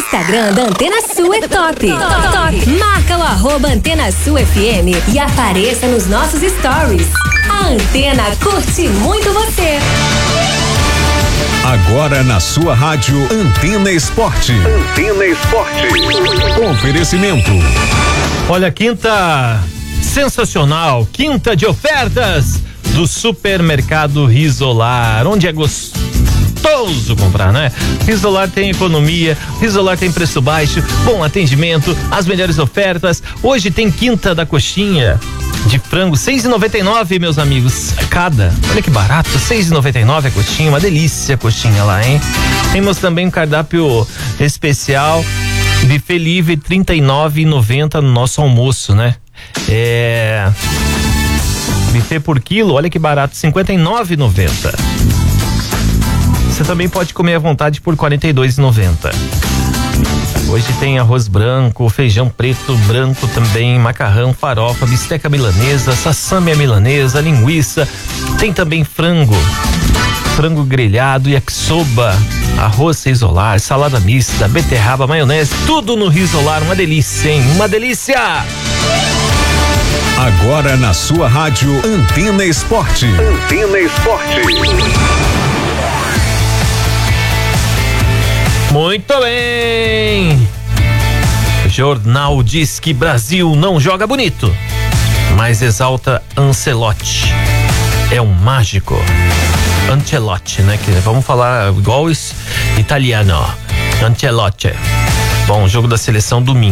Instagram da Antena Sul é top. Marca o @Antena Sul FM e apareça nos nossos stories. A Antena curte muito você. Agora na sua rádio Antena Esporte. Antena Esporte. Oferecimento. Olha, quinta sensacional, quinta de ofertas do Supermercado Risolar, onde é gostoso comprar, né? Risolar tem economia, Risolar tem preço baixo, bom atendimento, as melhores ofertas. Hoje tem quinta da coxinha de frango, R$6,99, meus amigos, cada. Olha que barato, R$6,99 a coxinha, uma delícia a coxinha lá, hein? Temos também um cardápio especial, buffet livre, R$39,90 no nosso almoço, né? Buffet por quilo, olha que barato, R$59,90. Você também pode comer à vontade por R$42,90. Hoje tem arroz branco, feijão preto, branco também, macarrão, farofa, bisteca milanesa, sassami milanesa, linguiça. Tem também frango grelhado, yakisoba, arroz Risolar, salada mista, beterraba, maionese, tudo no Risolar, uma delícia, hein? Uma delícia! Agora na sua rádio Antena Esporte. Antena Esporte. Muito bem! Jornal diz que Brasil não joga bonito, mas exalta Ancelotti. É um mágico. Ancelotti, né? Que vamos falar igual italiano. Ancelotti. Bom, jogo da seleção domingo.